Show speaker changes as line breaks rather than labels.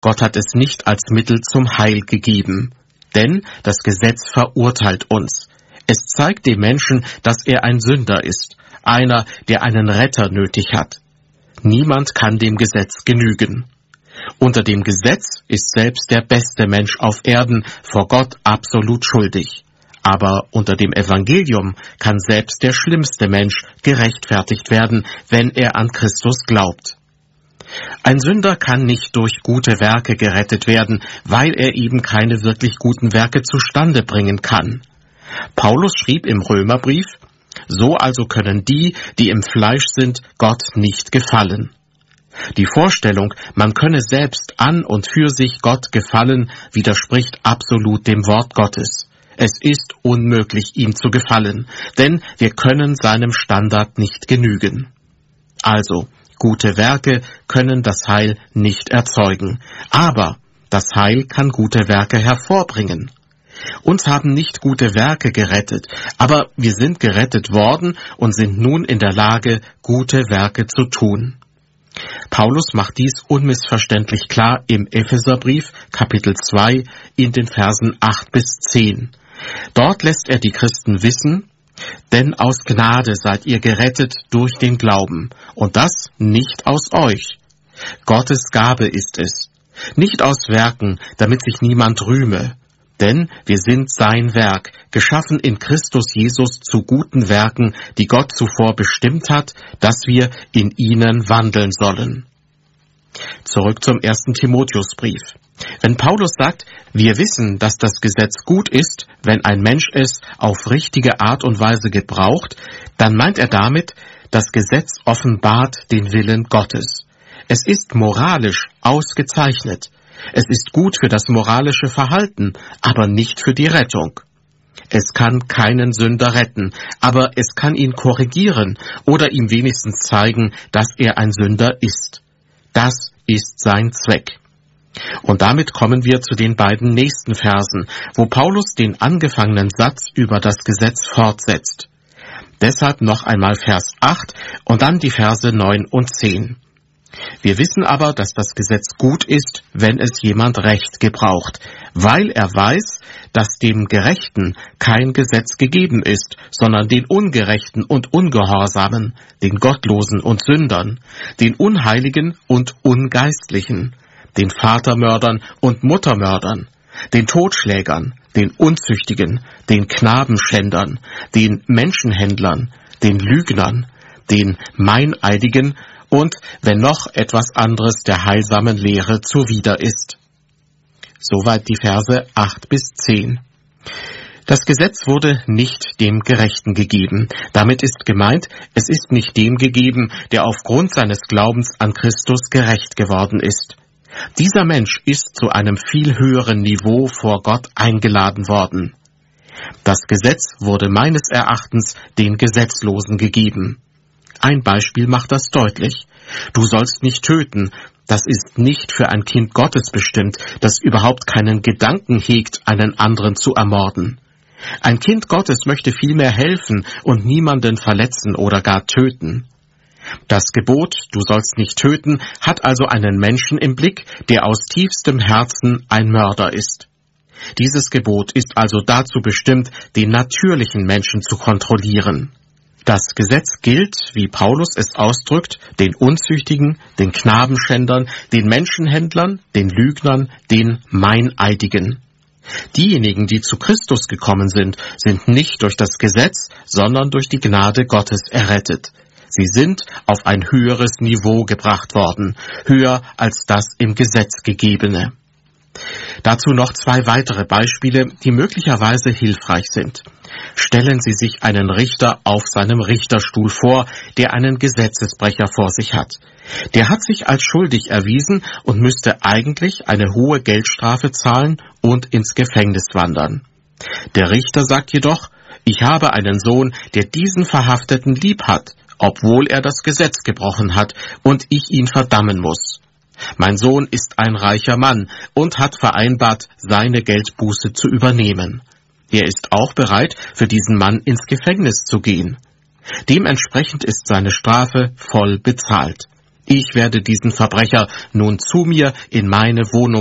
Gott hat es nicht als Mittel zum Heil gegeben. Denn das Gesetz verurteilt uns. Es zeigt dem Menschen, dass er ein Sünder ist, einer, der einen Retter nötig hat. Niemand kann dem Gesetz genügen. Unter dem Gesetz ist selbst der beste Mensch auf Erden vor Gott absolut schuldig. Aber unter dem Evangelium kann selbst der schlimmste Mensch gerechtfertigt werden, wenn er an Christus glaubt. Ein Sünder kann nicht durch gute Werke gerettet werden, weil er eben keine wirklich guten Werke zustande bringen kann. Paulus schrieb im Römerbrief: So also können die, die im Fleisch sind, Gott nicht gefallen. Die Vorstellung, man könne selbst an und für sich Gott gefallen, widerspricht absolut dem Wort Gottes. Es ist unmöglich, ihm zu gefallen, denn wir können seinem Standard nicht genügen. Also, gute Werke können das Heil nicht erzeugen, aber das Heil kann gute Werke hervorbringen. Uns haben nicht gute Werke gerettet, aber wir sind gerettet worden und sind nun in der Lage, gute Werke zu tun. Paulus macht dies unmissverständlich klar im Epheserbrief, Kapitel 2, in den Versen 8 bis 10. Dort lässt er die Christen wissen: Denn aus Gnade seid ihr gerettet durch den Glauben, und das nicht aus euch. Gottes Gabe ist es, nicht aus Werken, damit sich niemand rühme. Denn wir sind sein Werk, geschaffen in Christus Jesus zu guten Werken, die Gott zuvor bestimmt hat, dass wir in ihnen wandeln sollen. Zurück zum 1. Timotheusbrief. Wenn Paulus sagt, wir wissen, dass das Gesetz gut ist, wenn ein Mensch es auf richtige Art und Weise gebraucht, dann meint er damit, das Gesetz offenbart den Willen Gottes. Es ist moralisch ausgezeichnet. Es ist gut für das moralische Verhalten, aber nicht für die Rettung. Es kann keinen Sünder retten, aber es kann ihn korrigieren oder ihm wenigstens zeigen, dass er ein Sünder ist. Das ist sein Zweck. Und damit kommen wir zu den beiden nächsten Versen, wo Paulus den angefangenen Satz über das Gesetz fortsetzt. Deshalb noch einmal Vers 8 und dann die Verse 9 und 10. Wir wissen aber, dass das Gesetz gut ist, wenn es jemand recht gebraucht, weil er weiß, dass dem Gerechten kein Gesetz gegeben ist, sondern den Ungerechten und Ungehorsamen, den Gottlosen und Sündern, den Unheiligen und Ungeistlichen, den Vatermördern und Muttermördern, den Totschlägern, den Unzüchtigen, den Knabenschändern, den Menschenhändlern, den Lügnern, den Meineidigen und wenn noch etwas anderes der heilsamen Lehre zuwider ist. Soweit die Verse 8 bis 10. Das Gesetz wurde nicht dem Gerechten gegeben. Damit ist gemeint, es ist nicht dem gegeben, der aufgrund seines Glaubens an Christus gerecht geworden ist. Dieser Mensch ist zu einem viel höheren Niveau vor Gott eingeladen worden. Das Gesetz wurde meines Erachtens den Gesetzlosen gegeben. Ein Beispiel macht das deutlich. Du sollst nicht töten. Das ist nicht für ein Kind Gottes bestimmt, das überhaupt keinen Gedanken hegt, einen anderen zu ermorden. Ein Kind Gottes möchte vielmehr helfen und niemanden verletzen oder gar töten. Das Gebot, du sollst nicht töten, hat also einen Menschen im Blick, der aus tiefstem Herzen ein Mörder ist. Dieses Gebot ist also dazu bestimmt, den natürlichen Menschen zu kontrollieren. Das Gesetz gilt, wie Paulus es ausdrückt, den Unzüchtigen, den Knabenschändern, den Menschenhändlern, den Lügnern, den Meineidigen. Diejenigen, die zu Christus gekommen sind, sind nicht durch das Gesetz, sondern durch die Gnade Gottes errettet. Sie sind auf ein höheres Niveau gebracht worden, höher als das im Gesetz gegebene. Dazu noch 2 weitere Beispiele, die möglicherweise hilfreich sind. Stellen Sie sich einen Richter auf seinem Richterstuhl vor, der einen Gesetzesbrecher vor sich hat. Der hat sich als schuldig erwiesen und müsste eigentlich eine hohe Geldstrafe zahlen und ins Gefängnis wandern. Der Richter sagt jedoch, ich habe einen Sohn, der diesen Verhafteten lieb hat, obwohl er das Gesetz gebrochen hat und ich ihn verdammen muss. Mein Sohn ist ein reicher Mann und hat vereinbart, seine Geldbuße zu übernehmen. Er ist auch bereit, für diesen Mann ins Gefängnis zu gehen. Dementsprechend ist seine Strafe voll bezahlt. Ich werde diesen Verbrecher nun zu mir in meine Wohnung